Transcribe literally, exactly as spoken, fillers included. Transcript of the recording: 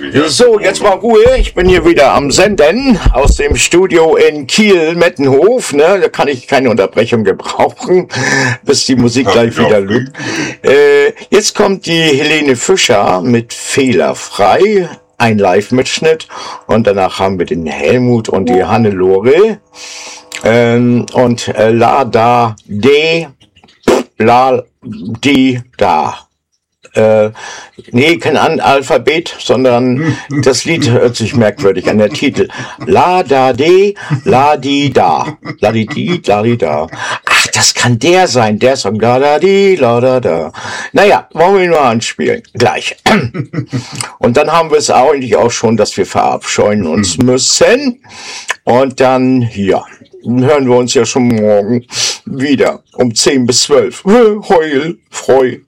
Ja. So, jetzt mal Ruhe. Ich bin hier wieder am Senden aus dem Studio in Kiel-Mettenhof. Ne? Da kann ich keine Unterbrechung gebrauchen, bis die Musik gleich wieder lügt. Äh, jetzt kommt die Helene Fischer mit Fehlerfrei, ein Live-Mitschnitt. Und danach haben wir den Helmut und die Hannelore. Ähm, und äh, La Da De La Di Da. Äh, nee, kein Alphabet, sondern das Lied hört sich merkwürdig an, der Titel. La da de, la di da. La di di, la di da. Ach, das kann der sein, der Song. La da di, la da da. Naja, wollen wir ihn mal anspielen. Gleich. Und dann haben wir es eigentlich auch schon, dass wir verabscheuen uns müssen. Und dann, ja, hören wir uns ja schon morgen wieder um zehn bis zwölf. Heul, Freu.